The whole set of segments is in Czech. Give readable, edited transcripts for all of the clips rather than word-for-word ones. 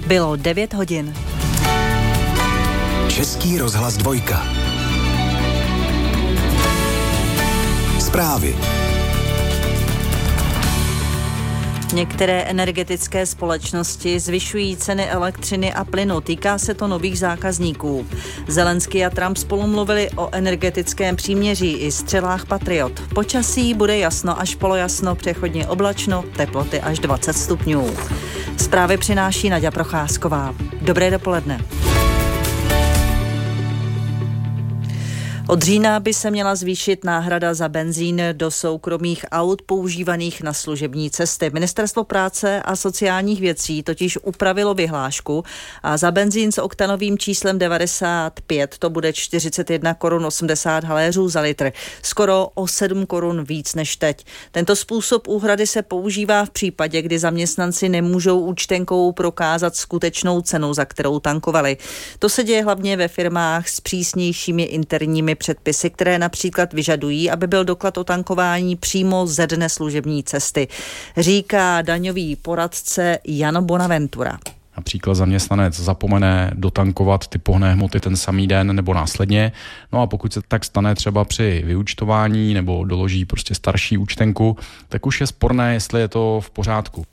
Bylo 9 hodin. Český rozhlas 2. Zprávy. Některé energetické společnosti zvyšují ceny elektřiny a plynu. Týká se to nových zákazníků. Zelenský a Trump spolu mluvili o energetickém příměří i střelách Patriot. Počasí bude jasno až polojasno, přechodně oblačno, teploty až 20 stupňů. Zprávy přináší Naďa Procházková. Dobré dopoledne. Od října by se měla zvýšit náhrada za benzín do soukromých aut používaných na služební cesty. Ministerstvo práce a sociálních věcí totiž upravilo vyhlášku a za benzín s oktanovým číslem 95 to bude 41 korun 80 haléřů za litr. Skoro o 7 korun víc než teď. Tento způsob úhrady se používá v případě, kdy zaměstnanci nemůžou účtenkou prokázat skutečnou cenu, za kterou tankovali. To se děje hlavně ve firmách s přísnějšími interními předpisy, které například vyžadují, aby byl doklad o tankování přímo ze dne služební cesty, říká daňový poradce Jan Bonaventura. Například zaměstnanec zapomene dotankovat ty pohonné hmoty ten samý den nebo následně. No a pokud se tak stane třeba při vyúčtování nebo doloží prostě starší účtenku, tak už je sporné, jestli je to v pořádku.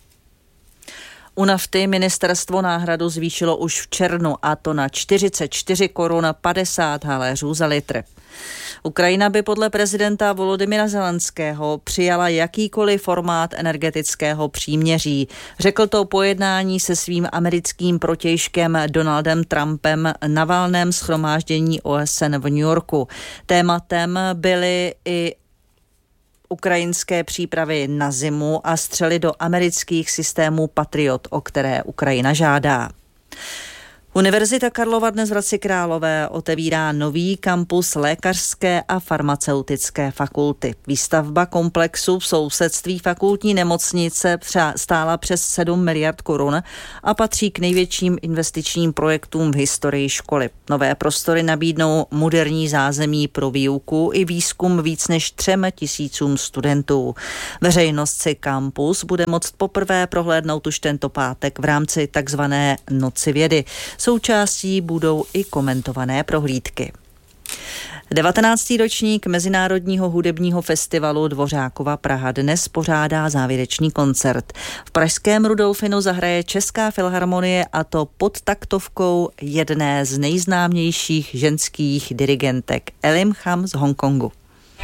U nafty ministerstvo náhradu zvýšilo už v červnu, a to na 44 korun 50 haléřů za litr. Ukrajina by podle prezidenta Volodymyra Zelenského přijala jakýkoliv formát energetického příměří. Řekl to po jednání se svým americkým protějškem Donaldem Trumpem na valném shromáždění OSN v New Yorku. Tématem byly i ukrajinské přípravy na zimu a střely do amerických systémů Patriot, o které Ukrajina žádá. Univerzita Karlova dnes v Hradci Králové otevírá nový kampus lékařské a farmaceutické fakulty. Výstavba komplexu v sousedství fakultní nemocnice stála přes 7 miliard korun a patří k největším investičním projektům v historii školy. Nové prostory nabídnou moderní zázemí pro výuku i výzkum víc než 3 000 studentů. Veřejnost si kampus bude moct poprvé prohlédnout už tento pátek v rámci takzvané Noci vědy. Součástí budou i komentované prohlídky. 19. ročník Mezinárodního hudebního festivalu Dvořákova Praha dnes pořádá závěrečný koncert. V pražském Rudolfinu zahraje Česká filharmonie, a to pod taktovkou jedné z nejznámějších ženských dirigentek Elim Cham z Hongkongu.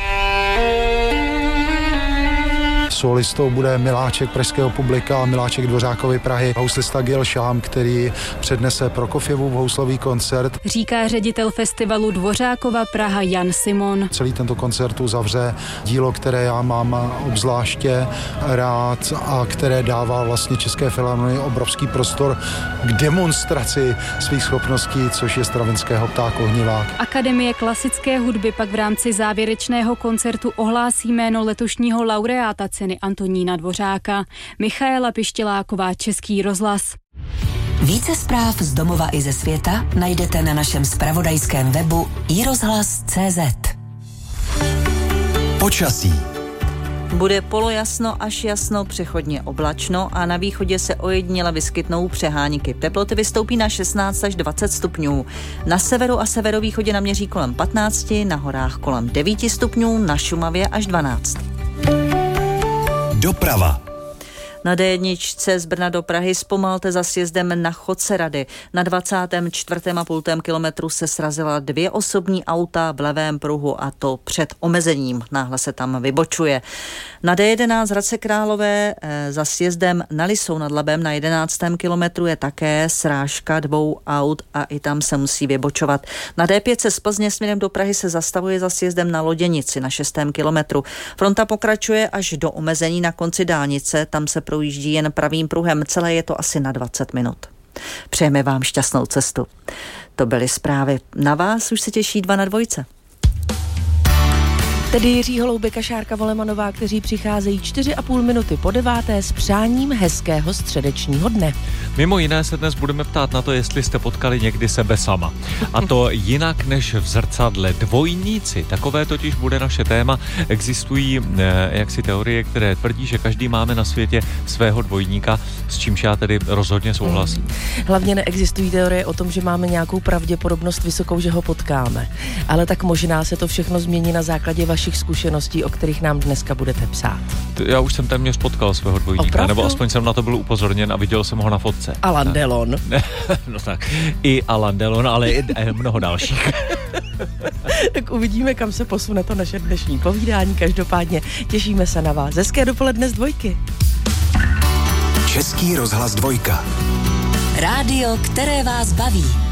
Solistou bude miláček pražského publika, miláček Dvořákovy Prahy, houslista Gil Šám, který přednese Prokofjevův houslový koncert. Říká ředitel festivalu Dvořákova Praha Jan Simon. Celý tento koncert uzavře dílo, které já mám obzvláště rád a které dává vlastně České filharmonii obrovský prostor k demonstraci svých schopností, což je Stravinského Pták ohnivák. Akademie klasické hudby pak v rámci závěrečného koncertu ohlásí jméno letošního laureáta ceny Antonína Dvořáka. Michaela Pištěláková, Český rozhlas. Více zpráv z domova i ze světa najdete na našem zpravodajském webu iRozhlas.cz. Počasí. Bude polojasno až jasno, přechodně oblačno a na východě se ojediněle vyskytnou přehánky. Teploty vystoupí na 16 až 20 stupňů. Na severu a severovýchodě naměří kolem 15, na horách kolem 9 stupňů, na Šumavě až 12. Doprava. Na D1 z Brna do Prahy zpomalte za sjezdem na Chodcerady. Na 24,5 kilometru se srazila 2 osobní auta v levém pruhu, a to před omezením. Náhle se tam vybočuje. Na D11 z Hradce Králové za sjezdem na Lisou nad Labem na 11. kilometru je také srážka 2 aut a i tam se musí vybočovat. Na D5 z Plzně směrem do Prahy se zastavuje za sjezdem na Loděnici na 6. kilometru. Fronta pokračuje až do omezení na konci dálnice, tam se projíždí jen pravým pruhem, celé je to asi na 20 minut. Přejeme vám šťastnou cestu. To byly zprávy. Na vás už se těší 2 na 2. Tedy Jiří Holoubek a Šárka Volemanová, kteří přicházejí 4,5 minuty po 9. s přáním hezkého středečního dne. Mimo jiné se dnes budeme ptát na to, jestli jste potkali někdy sebe sama. A to jinak než v zrcadle. Dvojníci, takové totiž bude naše téma. Existují jaksi teorie, které tvrdí, že každý máme na světě svého dvojníka, s čímž já tedy rozhodně souhlasím. Hlavně neexistují teorie o tom, že máme nějakou pravděpodobnost vysokou, že ho potkáme. Ale tak možná se to všechno změní na základě vašich zkušeností, o kterých nám dneska budete psát. Já už jsem téměř potkal svého dvojníka, opravdu? Nebo aspoň jsem na to byl upozorněn a viděl jsem ho na fotce. Alain Delon. No tak, i Alain Delon, ale i mnoho dalších. Tak uvidíme, kam se posune to naše dnešní povídání. Každopádně těšíme se na vás. Hezké dopoledne z Dvojky. Český rozhlas 2. Rádio, které vás baví.